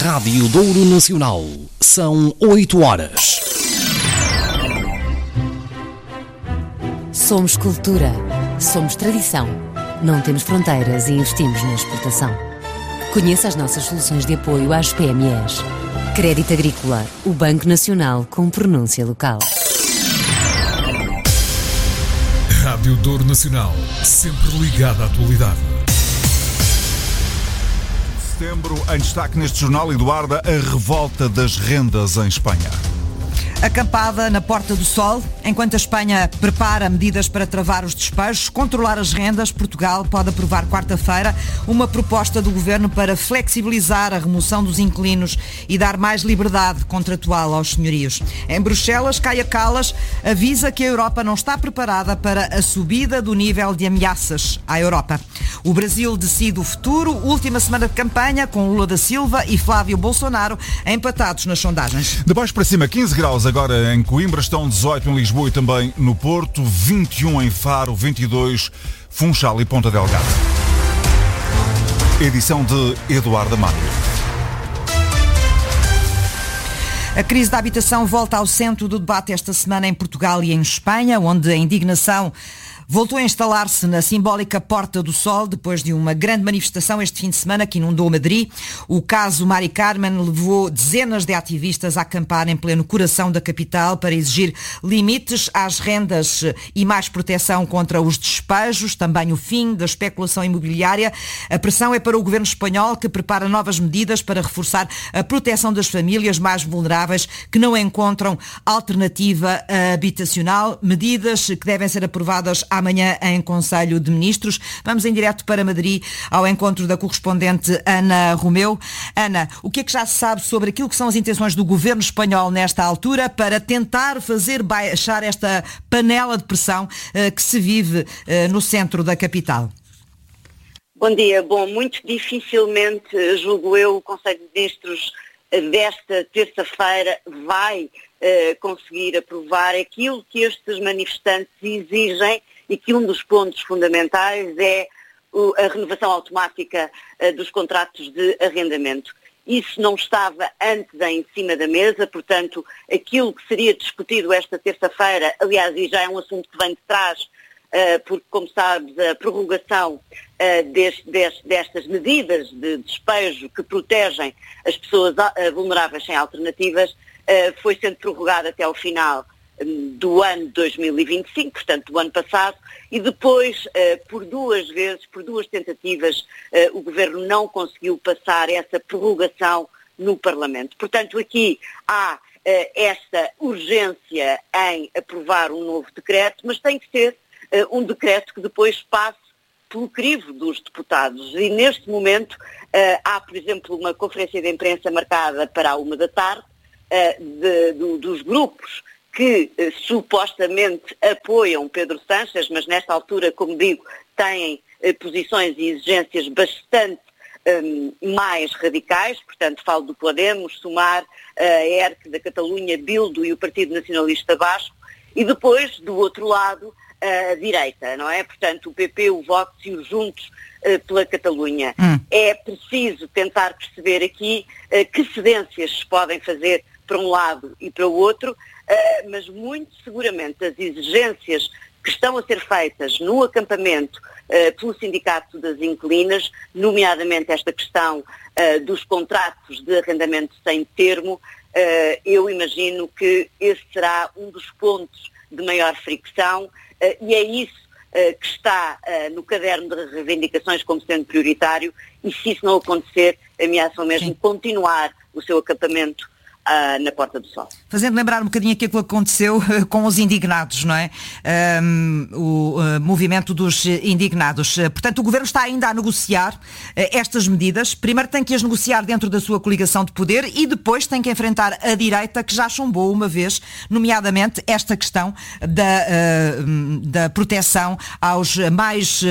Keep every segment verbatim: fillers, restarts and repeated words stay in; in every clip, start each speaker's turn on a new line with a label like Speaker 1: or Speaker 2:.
Speaker 1: Rádio Douro Nacional. São oito horas.
Speaker 2: Somos cultura. Somos tradição. Não temos fronteiras e investimos na exportação. Conheça as nossas soluções de apoio às P M Es. Crédito Agrícola, o Banco Nacional com pronúncia local.
Speaker 3: Rádio Douro Nacional, sempre ligada à atualidade.
Speaker 4: Setembro, em destaque neste jornal, Eduarda, a revolta das rendas em Espanha.
Speaker 5: Acampada na Porta do Sol, enquanto a Espanha prepara medidas para travar os despejos, controlar as rendas, Portugal pode aprovar quarta-feira uma proposta do Governo para flexibilizar a remoção dos inquilinos e dar mais liberdade contratual aos senhorios. Em Bruxelas, Kaja Kallas avisa que a Europa não está preparada para a subida do nível de ameaças à Europa. O Brasil decide o futuro, última semana de campanha, com Lula da Silva e Flávio Bolsonaro empatados nas sondagens.
Speaker 4: De baixo para cima, quinze graus agora em Coimbra, estão dezoito em Lisboa e também no Porto, vinte e um em Faro, vinte e dois Funchal e Ponta Delgada. Edição de Eduarda Mário.
Speaker 5: A crise da habitação volta ao centro do debate esta semana em Portugal e em Espanha, onde a indignação voltou a instalar-se na simbólica Porta do Sol depois de uma grande manifestação este fim de semana que inundou Madrid. O caso Mari Carmen levou dezenas de ativistas a acampar em pleno coração da capital para exigir limites às rendas e mais proteção contra os despejos, também o fim da especulação imobiliária. A pressão é para o governo espanhol, que prepara novas medidas para reforçar a proteção das famílias mais vulneráveis que não encontram alternativa habitacional. Medidas que devem ser aprovadas à amanhã em Conselho de Ministros. Vamos em direto para Madrid ao encontro da correspondente Ana Romeu. Ana, o que é que já se sabe sobre aquilo que são as intenções do governo espanhol nesta altura para tentar fazer baixar esta panela de pressão uh, que se vive uh, no centro da capital?
Speaker 6: Bom dia. Bom, muito dificilmente, julgo eu, o Conselho de Ministros desta terça-feira vai uh, conseguir aprovar aquilo que estes manifestantes exigem e que um dos pontos fundamentais é o, a renovação automática uh, dos contratos de arrendamento. Isso não estava antes em cima da mesa, portanto, aquilo que seria discutido esta terça-feira, aliás, e já é um assunto que vem de trás, uh, porque, como sabes, a prorrogação uh, deste, deste, destas medidas de despejo que protegem as pessoas uh, vulneráveis sem alternativas uh, foi sendo prorrogada até ao final do ano de dois mil e vinte e cinco, portanto do ano passado, e depois, uh, por duas vezes, por duas tentativas, uh, o Governo não conseguiu passar essa prorrogação no Parlamento. Portanto, aqui há uh, esta urgência em aprovar um novo decreto, mas tem que ser uh, um decreto que depois passe pelo crivo dos deputados. E neste momento uh, há, por exemplo, uma conferência de imprensa marcada para a uma da tarde uh, de, do, dos grupos que eh, supostamente apoiam Pedro Sánchez, mas nesta altura, como digo, têm eh, posições e exigências bastante um, mais radicais, portanto falo do Podemos, Sumar, a E R C da Catalunha, Bildu e o Partido Nacionalista Basco, e depois, do outro lado, a direita, não é? Portanto, o P P, o Vox e os Juntos uh, pela Catalunha. Hum. É preciso tentar perceber aqui uh, que cedências se podem fazer para um lado e para o outro, uh, mas muito seguramente as exigências que estão a ser feitas no acampamento uh, pelo Sindicato das Inquilinas, nomeadamente esta questão uh, dos contratos de arrendamento sem termo, uh, eu imagino que esse será um dos pontos de maior fricção uh, e é isso uh, que está uh, no caderno de reivindicações como sendo prioritário, e se isso não acontecer, ameaçam mesmo Sim. continuar o seu acampamento Uh, na Porta do Sol.
Speaker 5: Fazendo lembrar um bocadinho aquilo que aconteceu uh, com os indignados, não é? Um, o uh, movimento dos indignados. Uh, portanto, o Governo está ainda a negociar uh, estas medidas. Primeiro tem que as negociar dentro da sua coligação de poder e depois tem que enfrentar a direita, que já chumbou uma vez, nomeadamente esta questão da, uh, da proteção aos mais uh,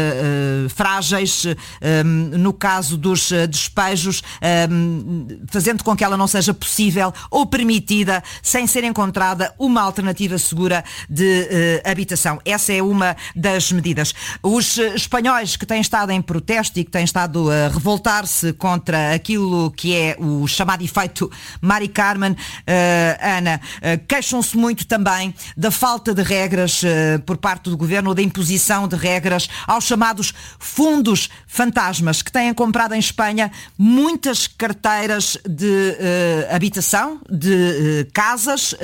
Speaker 5: uh, frágeis, um, no caso dos uh, despejos, um, fazendo com que ela não seja possível possível ou permitida sem ser encontrada uma alternativa segura de uh, habitação. Essa é uma das medidas. Os uh, espanhóis que têm estado em protesto e que têm estado a revoltar-se contra aquilo que é o chamado efeito Mari Carmen, uh, Ana, uh, queixam-se muito também da falta de regras uh, por parte do governo, ou da imposição de regras aos chamados fundos fantasmas, que têm comprado em Espanha muitas carteiras de uh, habitação, de uh, casas,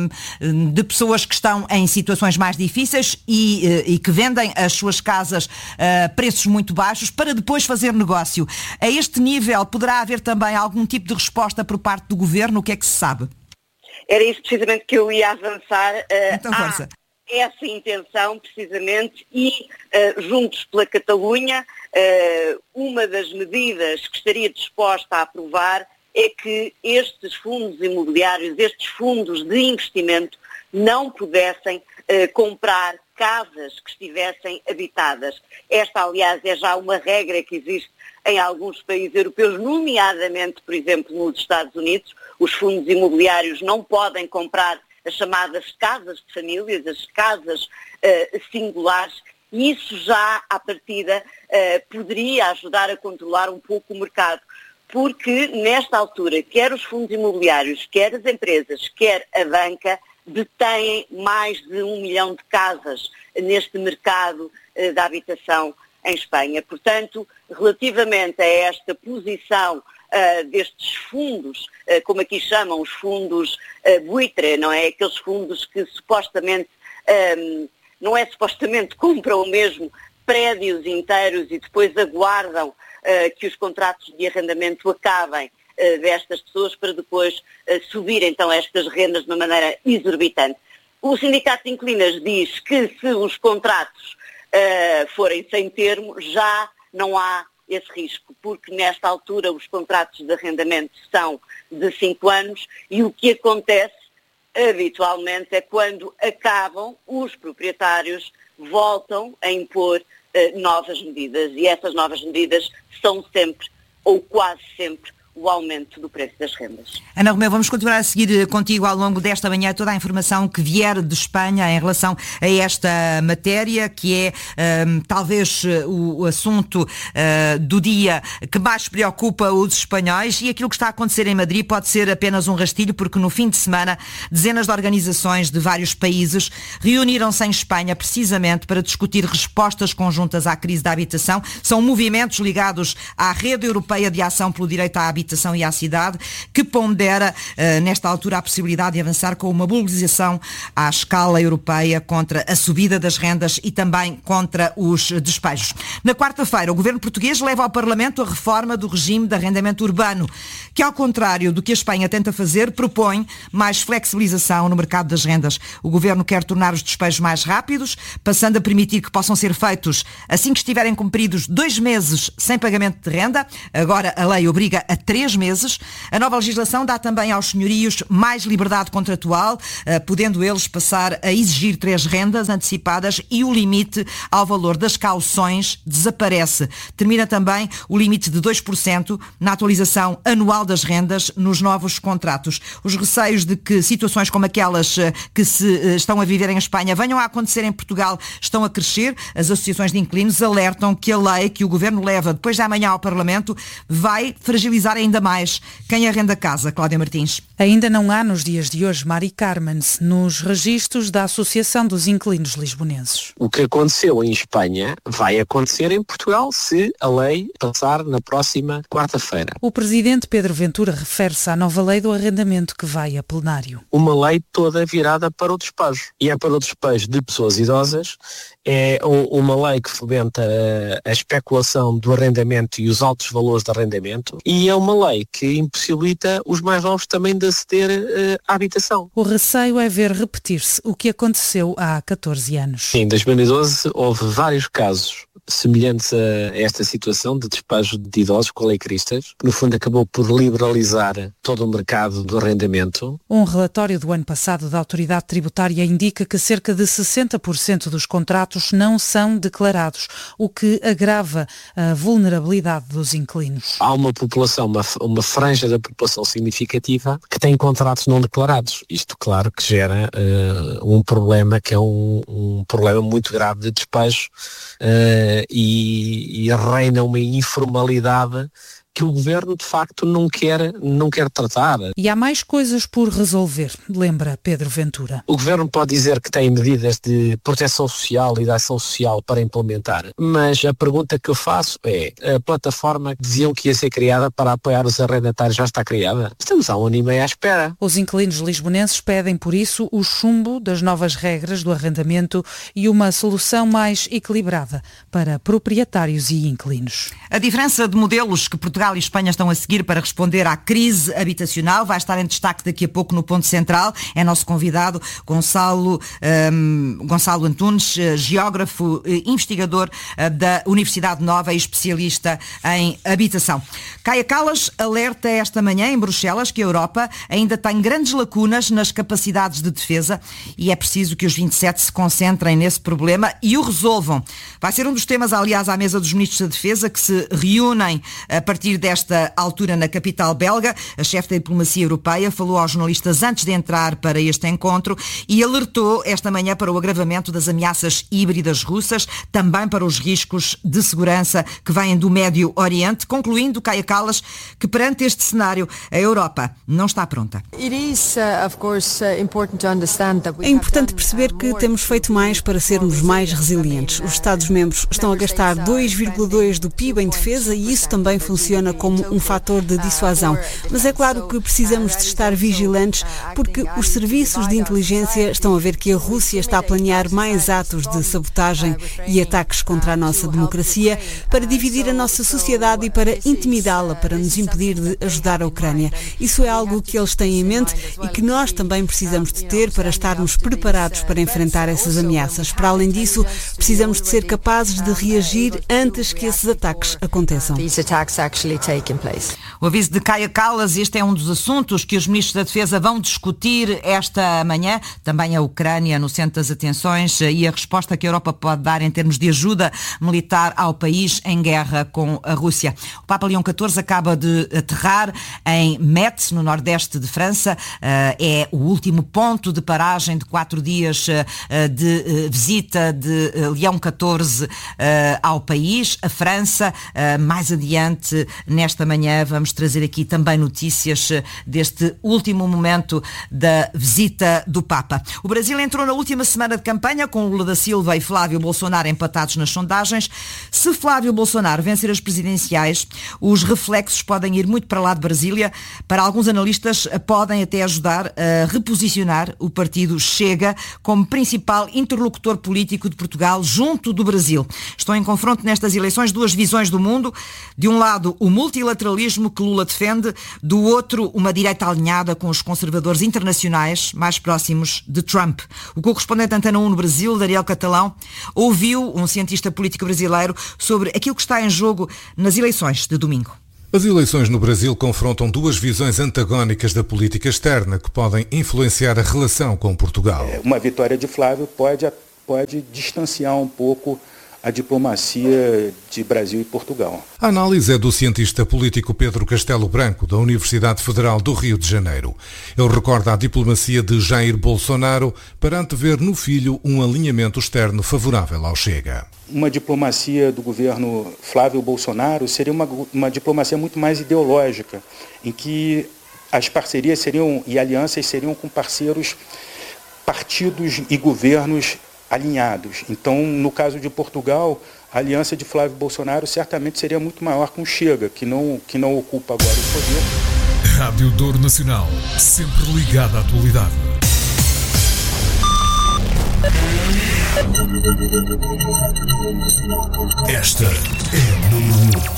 Speaker 5: uh, de pessoas que estão em situações mais difíceis e, uh, e que vendem as suas casas a preços muito baixos para depois fazer negócio. A este nível poderá haver também algum tipo de resposta por parte do governo? O que é que se sabe?
Speaker 6: Era isso precisamente que eu ia avançar. Uh,
Speaker 5: então, força.
Speaker 6: Essa intenção, precisamente, e uh, juntos pela Catalunha, uh, uma das medidas que estaria disposta a aprovar é que estes fundos imobiliários, estes fundos de investimento, não pudessem uh, comprar casas que estivessem habitadas. Esta, aliás, é já uma regra que existe em alguns países europeus, nomeadamente, por exemplo, nos Estados Unidos. Os fundos imobiliários não podem comprar as chamadas casas de famílias, as casas uh, singulares, e isso já, à partida, uh, poderia ajudar a controlar um pouco o mercado, porque nesta altura, quer os fundos imobiliários, quer as empresas, quer a banca, detêm mais de um milhão de casas neste mercado uh, da habitação em Espanha. Portanto, relativamente a esta posição Uh, destes fundos, uh, como aqui chamam, os fundos uh, buitre, não é? Aqueles fundos que supostamente, um, não é supostamente, compram mesmo prédios inteiros e depois aguardam uh, que os contratos de arrendamento acabem uh, destas pessoas para depois uh, subir então estas rendas de uma maneira exorbitante. O Sindicato de Inquilinos diz que se os contratos uh, forem sem termo, já não há esse risco, porque nesta altura os contratos de arrendamento são de cinco anos e o que acontece habitualmente é quando acabam, os proprietários voltam a impor uh, novas medidas, e essas novas medidas são sempre, ou quase sempre, o aumento do preço das rendas.
Speaker 5: Ana Romeu, vamos continuar a seguir contigo ao longo desta manhã toda a informação que vier de Espanha em relação a esta matéria, que é um, talvez o, o assunto uh, do dia que mais preocupa os espanhóis, e aquilo que está a acontecer em Madrid pode ser apenas um rastilho, porque no fim de semana dezenas de organizações de vários países reuniram-se em Espanha precisamente para discutir respostas conjuntas à crise da habitação. São movimentos ligados à Rede Europeia de Ação pelo Direito à Habitação e à Cidade, que pondera uh, nesta altura a possibilidade de avançar com uma mobilização à escala europeia contra a subida das rendas e também contra os despejos. Na quarta-feira, o governo português leva ao Parlamento a reforma do regime de arrendamento urbano, que, ao contrário do que a Espanha tenta fazer, propõe mais flexibilização no mercado das rendas. O governo quer tornar os despejos mais rápidos, passando a permitir que possam ser feitos assim que estiverem cumpridos dois meses sem pagamento de renda. Agora a lei obriga a três meses. A nova legislação dá também aos senhorios mais liberdade contratual, podendo eles passar a exigir três rendas antecipadas, e o limite ao valor das cauções desaparece. Termina também o limite de dois por cento na atualização anual das rendas nos novos contratos. Os receios de que situações como aquelas que se estão a viver em Espanha venham a acontecer em Portugal estão a crescer. As associações de inquilinos alertam que a lei que o governo leva depois de amanhã ao Parlamento vai fragilizar ainda mais quem arrenda casa. Cláudia Martins.
Speaker 7: Ainda não há nos dias de hoje Mari Carmen nos registros da Associação dos Inquilinos Lisbonenses.
Speaker 8: O que aconteceu em Espanha vai acontecer em Portugal se a lei passar na próxima quarta-feira.
Speaker 7: O presidente Pedro Ventura refere-se à nova lei do arrendamento que vai a plenário.
Speaker 8: Uma lei toda virada para o despejo. E é para o despejo de pessoas idosas. É uma lei que fomenta a especulação do arrendamento e os altos valores de arrendamento. E é uma lei que impossibilita os mais novos também de aceder uh, à habitação.
Speaker 7: O receio é ver repetir-se o que aconteceu há catorze anos.
Speaker 8: Em dois mil e doze houve vários casos semelhantes a esta situação de despejo de idosos com a Lei Cristas, que no fundo acabou por liberalizar todo o mercado do arrendamento.
Speaker 7: Um relatório do ano passado da Autoridade Tributária indica que cerca de sessenta por cento dos contratos não são declarados, o que agrava a vulnerabilidade dos inquilinos.
Speaker 8: Há uma população uma, uma franja da população significativa que tem contratos não declarados. Isto, claro, que gera uh, um problema que é um, um problema muito grave de despejo uh, e, e reina uma informalidade que o Governo, de facto, não quer, não quer tratar.
Speaker 7: E há mais coisas por resolver, lembra Pedro Ventura.
Speaker 8: O Governo pode dizer que tem medidas de proteção social e de ação social para implementar, mas a pergunta que eu faço é, a plataforma que diziam que ia ser criada para apoiar os arrendatários já está criada? Estamos há um ano e meio à espera.
Speaker 7: Os inquilinos lisbonenses pedem, por isso, o chumbo das novas regras do arrendamento e uma solução mais equilibrada para proprietários e inquilinos.
Speaker 5: A diferença de modelos que Portugal e Espanha estão a seguir para responder à crise habitacional vai estar em destaque daqui a pouco no Ponto Central. É nosso convidado Gonçalo, um, Gonçalo Antunes, geógrafo, investigador da Universidade Nova e especialista em habitação. Kaia Kallas alerta esta manhã em Bruxelas que a Europa ainda tem grandes lacunas nas capacidades de defesa e é preciso que os vinte e sete se concentrem nesse problema e o resolvam. Vai ser um dos temas, aliás, à mesa dos ministros da Defesa que se reúnem a partir desta altura na capital belga. A chefe da diplomacia europeia falou aos jornalistas antes de entrar para este encontro e alertou esta manhã para o agravamento das ameaças híbridas russas, também para os riscos de segurança que vêm do Médio Oriente, concluindo, Kaia Kallas, que perante este cenário a Europa não está pronta.
Speaker 9: É importante perceber que temos feito mais para sermos mais resilientes. Os Estados-membros estão a gastar dois vírgula dois do P I B em defesa e isso também funciona como um fator de dissuasão. Mas é claro que precisamos de estar vigilantes porque os serviços de inteligência estão a ver que a Rússia está a planear mais atos de sabotagem e ataques contra a nossa democracia para dividir a nossa sociedade e para intimidá-la, para nos impedir de ajudar a Ucrânia. Isso é algo que eles têm em mente e que nós também precisamos de ter para estarmos preparados para enfrentar essas ameaças. Para além disso, precisamos de ser capazes de reagir antes que esses ataques aconteçam.
Speaker 5: O aviso de Kaia Kallas, este é um dos assuntos que os ministros da Defesa vão discutir esta manhã. Também a Ucrânia no centro das atenções e a resposta que a Europa pode dar em termos de ajuda militar ao país em guerra com a Rússia. O Papa Leão catorze acaba de aterrar em Metz, no nordeste de França. É o último ponto de paragem de quatro dias de visita de Leão catorze ao país, a França. Mais adiante, nesta manhã, vamos trazer aqui também notícias deste último momento da visita do Papa. O Brasil entrou na última semana de campanha com Lula da Silva e Flávio Bolsonaro empatados nas sondagens. Se Flávio Bolsonaro vencer as presidenciais, os reflexos podem ir muito para lá de Brasília. Para alguns analistas, podem até ajudar a reposicionar o partido Chega como principal interlocutor político de Portugal junto do Brasil. Estão em confronto nestas eleições duas visões do mundo. De um lado, o multilateralismo que Lula defende, do outro, uma direita alinhada com os conservadores internacionais mais próximos de Trump. O correspondente Antena um no Brasil, Daniel Catalão, ouviu um cientista político brasileiro sobre aquilo que está em jogo nas eleições de domingo.
Speaker 10: As eleições no Brasil confrontam duas visões antagónicas da política externa que podem influenciar a relação com Portugal.
Speaker 11: Uma vitória de Flávio pode, pode distanciar um pouco a diplomacia de Brasil e Portugal.
Speaker 10: A análise é do cientista político Pedro Castelo Branco, da Universidade Federal do Rio de Janeiro. Ele recorda a diplomacia de Jair Bolsonaro para antever no filho um alinhamento externo favorável ao Chega.
Speaker 11: Uma diplomacia do governo Flávio Bolsonaro seria uma, uma diplomacia muito mais ideológica, em que as parcerias seriam e alianças seriam com parceiros, partidos e governos alinhados. Então, no caso de Portugal, a aliança de Flávio Bolsonaro certamente seria muito maior com o Chega, que não, que não ocupa agora o poder.
Speaker 3: Rádio Douro Nacional, sempre ligada à atualidade. Esta é a número um.